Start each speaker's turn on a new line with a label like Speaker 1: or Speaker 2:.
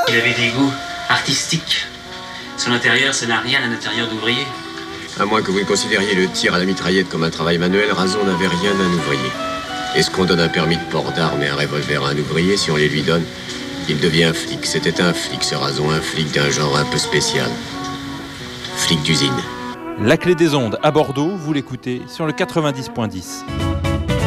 Speaker 1: Il avait des goûts artistiques. Son intérieur, ça n'a rien d'un intérieur d'ouvrier.
Speaker 2: À moins que vous ne considériez le tir à la mitraillette comme un travail manuel, Razon n'avait rien d'un ouvrier. Est-ce qu'on donne un permis de port d'armes et un revolver à un ouvrier? Si on les lui donne, il devient un flic. C'était un flic, ce Razon, un flic d'un genre un peu spécial. Flic d'usine.
Speaker 3: La clé des ondes à Bordeaux, vous l'écoutez sur le 90.10.